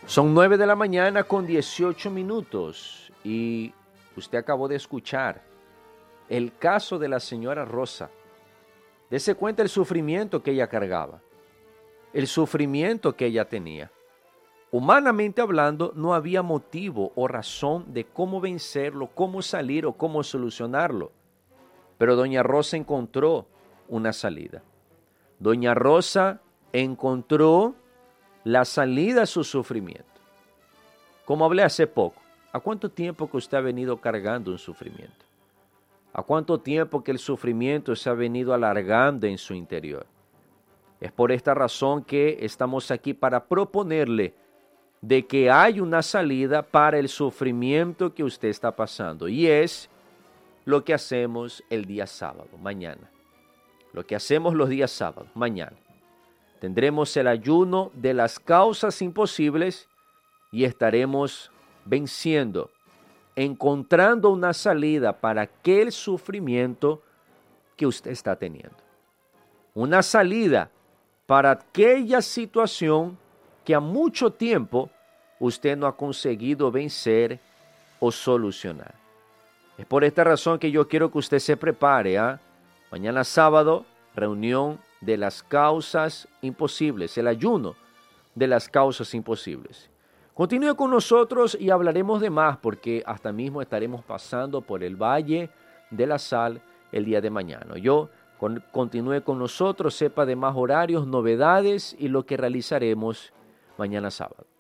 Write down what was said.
Son 9 de la mañana con 18 minutos y usted acabó de escuchar el caso de la señora Rosa. Dese cuenta el sufrimiento que ella cargaba, el sufrimiento que ella tenía. Humanamente hablando, no había motivo o razón de cómo vencerlo, cómo salir o cómo solucionarlo. Pero doña Rosa encontró una salida. Doña Rosa encontró la salida a su sufrimiento. Como hablé hace poco, ¿a cuánto tiempo que usted ha venido cargando un sufrimiento? ¿A cuánto tiempo que el sufrimiento se ha venido alargando en su interior? Es por esta razón que estamos aquí para proponerle de que hay una salida para el sufrimiento que usted está pasando. Y es lo que hacemos el día sábado, mañana. Lo que hacemos los días sábados, mañana. Tendremos el ayuno de las causas imposibles y estaremos venciendo, encontrando una salida para aquel sufrimiento que usted está teniendo. Una salida para aquella situación que a mucho tiempo usted no ha conseguido vencer o solucionar. Es por esta razón que yo quiero que usted se prepare. Mañana sábado, reunión de las causas imposibles, el ayuno de las causas imposibles. Continúe con nosotros y hablaremos de más porque hasta mismo estaremos pasando por el Valle de la Sal el día de mañana. Continúe con nosotros, sepa de más horarios, novedades y lo que realizaremos mañana sábado.